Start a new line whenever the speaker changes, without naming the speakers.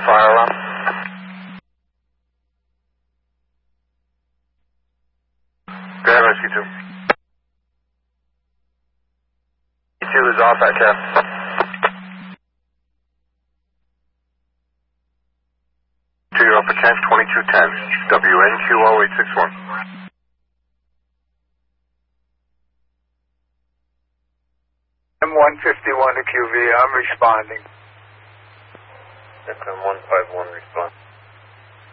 fire alarm. Go ahead, rescue 2. E2 is off at cab. To your upper tank, 2210, WNQO 861.
M151 to QV, I'm responding.
XM151 response.